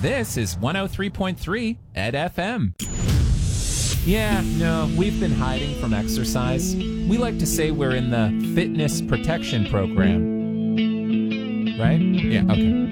This is 103.3 Ed FM. Yeah, no, we've been hiding from exercise. We like to say we're in the fitness protection program. Right? Yeah, okay.